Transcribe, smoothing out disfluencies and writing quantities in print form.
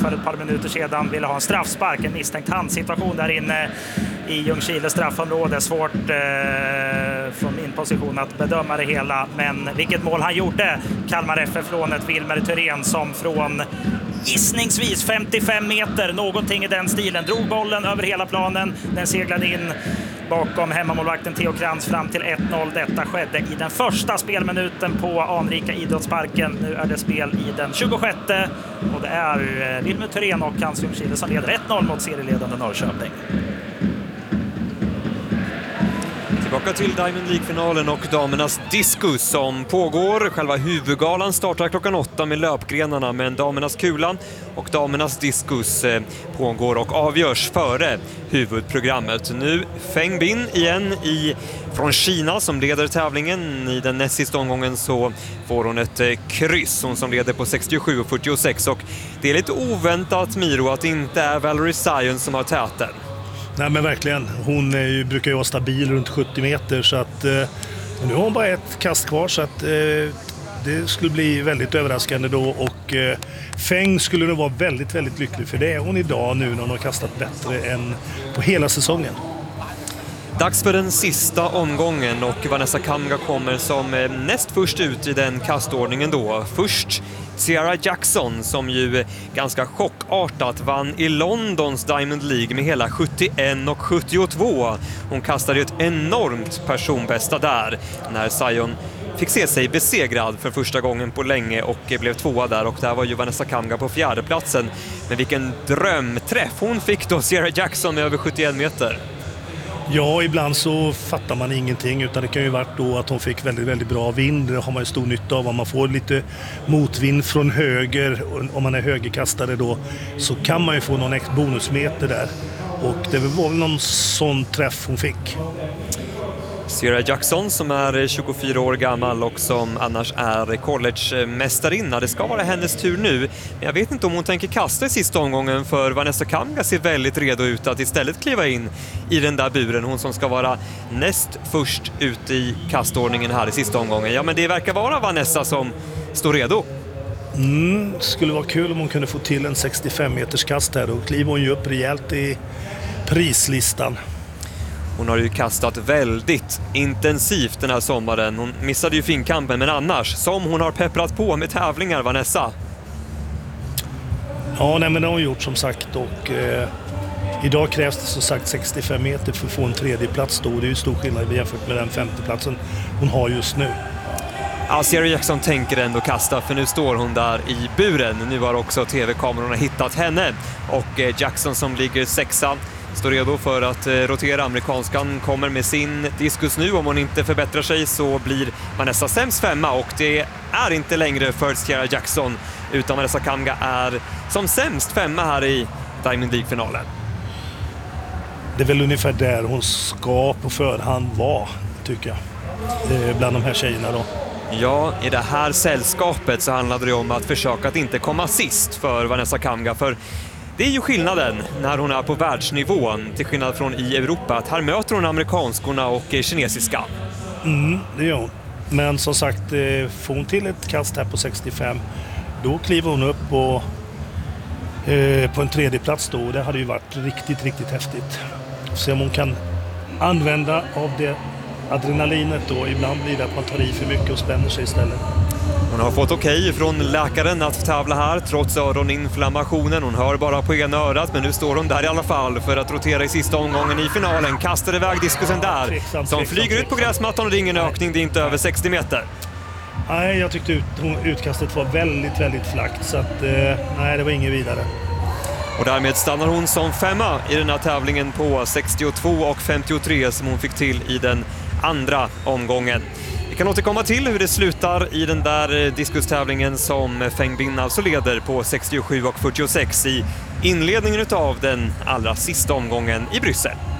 för ett par minuter sedan ville ha en straffspark, en misstänkt handsituation där inne i Ljungskile straffområde. Svårt från min position att bedöma det hela, men vilket mål han gjorde, Kalmar FF från ett Wilmer Thyrén som från gissningsvis 55 meter, någonting i den stilen, drog bollen över hela planen. Den seglade in bakom hemmamålvakten Theo Krantz fram till 1-0. Detta skedde i den första spelminuten på anrika idrottsparken. Nu är det spel i den 26:e och det är Wilmer Thyrén och hans Ljungskile som leder 1-0 mot serieledande Norrköping. Tillbaka till Diamond League-finalen och damernas diskus som pågår. Själva huvudgalan startar klockan 8 med löpgrenarna, men damernas kula och damernas diskus pågår och avgörs före huvudprogrammet. Nu Feng Bin igen från Kina som leder tävlingen. I den näst sista omgången så får hon ett kryss, hon som leder på 67,46, och det är lite oväntat, Miro, att det inte är Valerie Zion som har täten. Nej, men verkligen. Hon brukar ju vara stabil runt 70 meter, så att nu har hon bara ett kast kvar, så att det skulle bli väldigt överraskande då, och Feng skulle nog vara väldigt, väldigt lycklig för det är hon idag nu när hon har kastat bättre än på hela säsongen. Dags för den sista omgången och Vanessa Kamga kommer som näst först ut i den kastordningen då. Först Sierra Jackson som ju ganska chockartat vann i Londons Diamond League med hela 71,72. Hon kastade ett enormt personbästa där när Zion fick se sig besegrad för första gången på länge och blev tvåa där, och där var ju Vanessa Kamga på fjärde platsen. Men vilken drömträff hon fick då, Sierra Jackson med över 71 meter. Ja, ibland så fattar man ingenting, utan det kan ju varit då att hon fick väldigt, väldigt bra vind. Det har man ju stor nytta av. Om man får lite motvind från höger, om man är högerkastare då, så kan man ju få någon bonusmeter där. Och det var väl någon sån träff hon fick. Sierra Jackson som är 24 år gammal och som annars är college-mästarinna. Det ska vara hennes tur nu. Men jag vet inte om hon tänker kasta i sista omgången, för Vanessa Kamga ser väldigt redo ut att istället kliva in i den där buren. Hon som ska vara näst först ut i kastordningen här i sista omgången. Ja, men det verkar vara Vanessa som står redo. Skulle vara kul om hon kunde få till en 65-meters kast här. Då kliver hon ju upp rejält i prislistan. Hon har ju kastat väldigt intensivt den här sommaren. Hon missade ju finkampen, men annars som hon har pepprat på med tävlingar, Vanessa. Ja, nej, men det har hon gjort som sagt, och idag krävs det som sagt 65 meter för att få en tredje plats då. Det är ju stor skillnad jämfört med den femte platsen hon har just nu. Ja, Sierra Jackson tänker ändå kasta, för nu står hon där i buren. Nu har också tv-kamerorna hittat henne, och Jackson som ligger sexa står redo för att rotera. Amerikanskan kommer med sin diskus nu. Om hon inte förbättrar sig så blir Vanessa sämst femma, och det är inte längre för Sierra Jackson, utan Vanessa Kamga är som sämst femma här i Diamond League-finalen. Det är väl ungefär där hon ska på förhand vara, tycker jag, bland de här tjejerna då. Ja, i det här sällskapet så handlade det om att försöka att inte komma sist för Vanessa Kamga, för det är ju skillnaden när hon är på världsnivån till skillnad från i Europa, att här möter hon amerikanskorna och kinesiska. Det gör hon. Men som sagt, får hon till ett kast här på 65, då kliver hon upp på en tredje plats då. Det hade ju varit riktigt, riktigt häftigt. Se om hon kan använda av det adrenalinet då. Ibland blir det att man tar i för mycket och spänner sig istället. Hon har fått okej från läkaren att tävla här trots öroninflammationen. Hon hör bara på ena örat, men nu står hon där i alla fall för att rotera i sista omgången i finalen. Kastar iväg diskusen där, som flyger ut på gräsmattan, och det är ingen ökning, det är inte över 60 meter. Nej, jag tyckte utkastet var väldigt, väldigt flackt, så att nej, det var ingen vidare. Och därmed stannar hon som femma i den här tävlingen på 62,53 som hon fick till i den andra omgången. Vi kan återkomma till hur det slutar i den där diskustävlingen som Feng Bin alltså leder på 67,46 i inledningen av den allra sista omgången i Bryssel.